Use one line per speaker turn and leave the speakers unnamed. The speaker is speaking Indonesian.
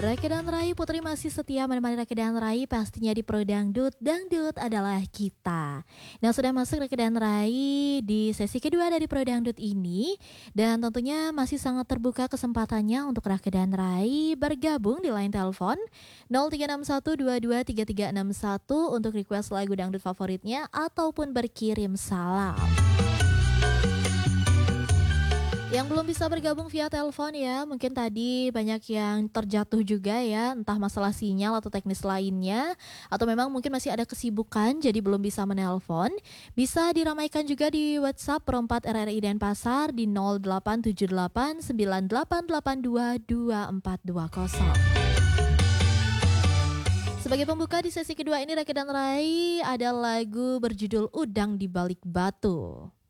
Rake dan Rai Putri masih setia menemani Rake dan Rai pastinya di Pro Dangdut. Dangdut adalah kita. Nah, sudah masuk Rake dan Rai di sesi kedua dari Pro Dangdut ini. Dan tentunya masih sangat terbuka kesempatannya untuk Rake dan Rai bergabung di line telepon 0361223361 untuk request lagu dangdut favoritnya ataupun berkirim salam. Yang belum bisa bergabung via telepon ya, mungkin tadi banyak yang terjatuh juga ya, entah masalah sinyal atau teknis lainnya, atau memang mungkin masih ada kesibukan jadi belum bisa menelpon. Bisa diramaikan juga di WhatsApp Pro 4 RRI Denpasar di 087898822420. Sebagai pembuka di sesi kedua ini Rake dan Rai ada lagu berjudul Udang di Balik Batu.